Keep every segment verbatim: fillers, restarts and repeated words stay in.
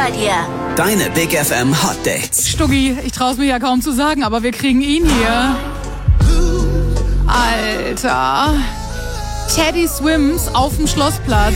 bei dir. Deine Big F M Hot Dates. Stuggi, ich trau's mir ja kaum zu sagen, aber wir kriegen ihn hier. Alter. Teddy Swims auf dem Schlossplatz.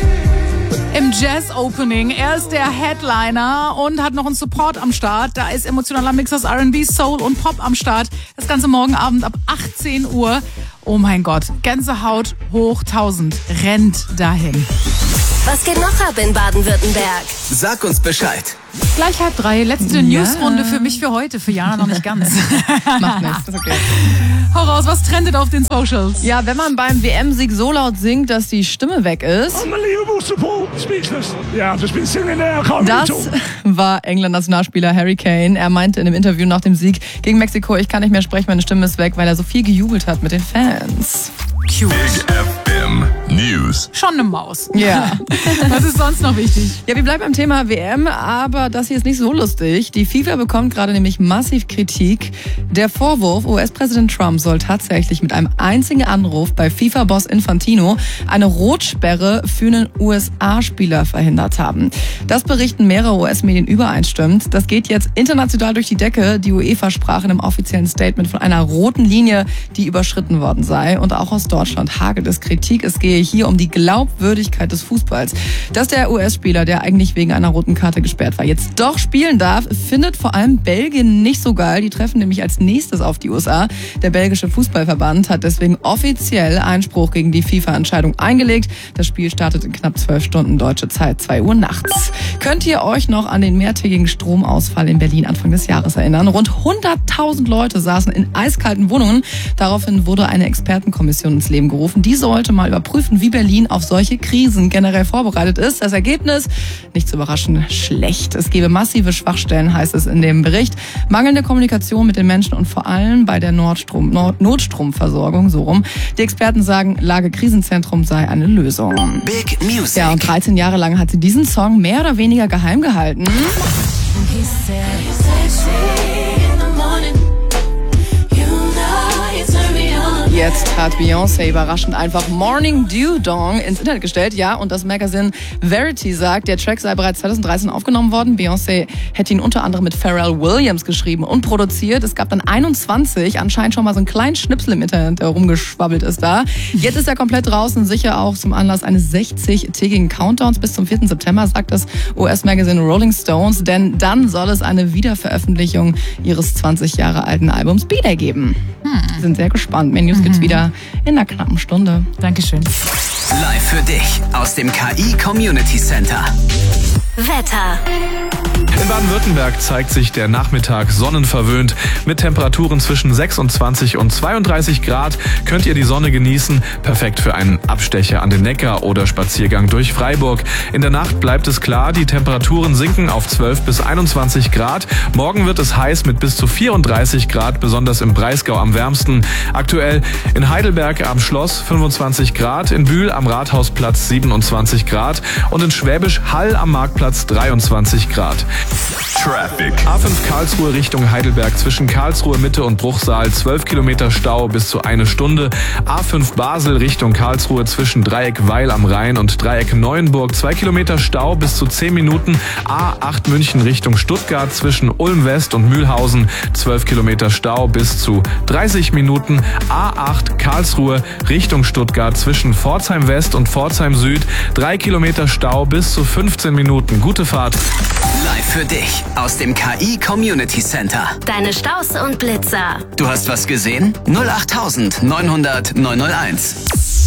Im Jazz-Opening. Er ist der Headliner und hat noch einen Support am Start. Da ist emotionaler Mix aus R and B, Soul und Pop am Start. Das ganze morgen Abend ab achtzehn Uhr. Oh mein Gott, Gänsehaut hoch tausend. Rennt dahin. Was geht noch ab in Baden-Württemberg? Sag uns Bescheid. Gleich halb drei, letzte ja. Newsrunde für mich für heute. Für Jana noch nicht ganz. Macht nichts, ist okay. Hau raus, was trendet auf den Socials? Ja, wenn man beim W M-Sieg so laut singt, dass die Stimme weg ist. Unbelievable support, speechless. Yeah, I've just been singing there. I can't das war England-Nationalspieler Harry Kane. Er meinte in einem Interview nach dem Sieg gegen Mexiko, ich kann nicht mehr sprechen, meine Stimme ist weg, weil er so viel gejubelt hat mit den Fans. Cute. Big F M News. Schon eine Maus. Ja. Was ist sonst noch wichtig? Ja, wir bleiben beim Thema W M, aber das hier ist nicht so lustig. Die FIFA bekommt gerade nämlich massiv Kritik. Der Vorwurf, U S-Präsident Trump soll tatsächlich mit einem einzigen Anruf bei FIFA-Boss Infantino eine Rotsperre für einen U S A-Spieler verhindert haben. Das berichten mehrere U S-Medien übereinstimmend. Das geht jetzt international durch die Decke. Die UEFA sprach in einem offiziellen Statement von einer roten Linie, die überschritten worden sei. Und auch aus Deutschland hagelt es Kritik. Es gehe hier um die Glaubwürdigkeit des Fußballs. Dass der U S-Spieler, der eigentlich wegen einer roten Karte gesperrt war, jetzt doch spielen darf, findet vor allem Belgien nicht so geil. Die treffen nämlich als nächstes auf die U S A. Der belgische Fußballverband hat deswegen offiziell Einspruch gegen die FIFA-Entscheidung eingelegt. Das Spiel startet in knapp zwölf Stunden deutsche Zeit, zwei Uhr nachts. Könnt ihr euch noch an den mehrtägigen Stromausfall in Berlin Anfang des Jahres erinnern? Rund hunderttausend Leute saßen in eiskalten Wohnungen. Daraufhin wurde eine Expertenkommission ins Leben gerufen. Die sollte mal überprüfen, wie Berlin auf solche Krisen generell vorbereitet ist. Das Ergebnis, nicht zu überraschen, schlecht. Es gebe massive Schwachstellen, heißt es in dem Bericht. Mangelnde Kommunikation mit den Menschen und vor allem bei der Nordstrom, Nord- Notstromversorgung, so rum. Die Experten sagen, Lage Krisenzentrum sei eine Lösung. Big Music. Ja, und dreizehn Jahre lang hat sie diesen Song mehr oder weniger geheim gehalten. Jetzt hat Beyoncé überraschend einfach Morning Dew Dong ins Internet gestellt. Ja, und das Magazin Verity sagt, der Track sei bereits zweitausenddreizehn aufgenommen worden. Beyoncé hätte ihn unter anderem mit Pharrell Williams geschrieben und produziert. Es gab dann einundzwanzig, anscheinend schon mal so einen kleinen Schnipsel im Internet, der rumgeschwabbelt ist da. Jetzt ist er komplett draußen, sicher auch zum Anlass eines sechzig-tägigen Countdowns bis zum vierten September, sagt das U S-Magazin Rolling Stones. Denn dann soll es eine Wiederveröffentlichung ihres zwanzig Jahre alten Albums B-Day geben. Hm. Wir sind sehr gespannt. Mehr News gibt's wieder in einer knappen Stunde. Dankeschön. Live für dich aus dem K I Community Center. Wetter. In Baden-Württemberg zeigt sich der Nachmittag sonnenverwöhnt. Mit Temperaturen zwischen sechsundzwanzig und zweiunddreißig Grad könnt ihr die Sonne genießen. Perfekt für einen Abstecher an den Neckar oder Spaziergang durch Freiburg. In der Nacht bleibt es klar, die Temperaturen sinken auf zwölf bis einundzwanzig Grad. Morgen wird es heiß mit bis zu vierunddreißig Grad, besonders im Breisgau am wärmsten. Aktuell in Heidelberg am Schloss fünfundzwanzig Grad, in Bühl am Rathausplatz siebenundzwanzig Grad und in Schwäbisch Hall am Marktplatz dreiundzwanzig Grad. Traffic. A fünf Karlsruhe Richtung Heidelberg zwischen Karlsruhe Mitte und Bruchsal zwölf Kilometer Stau bis zu eine Stunde. A fünf Basel Richtung Karlsruhe zwischen Dreieck Weil am Rhein und Dreieck Neuenburg zwei Kilometer Stau bis zu zehn Minuten. A acht München Richtung Stuttgart zwischen Ulm West und Mühlhausen zwölf Kilometer Stau bis zu dreißig Minuten. A acht Karlsruhe Richtung Stuttgart zwischen Pforzheim West und Pforzheim Süd drei Kilometer Stau bis zu fünfzehn Minuten. Gute Fahrt. Live für dich aus dem K I Community Center. Deine Staus und Blitzer. Du hast was gesehen? null acht neunhundert neunhunderteins.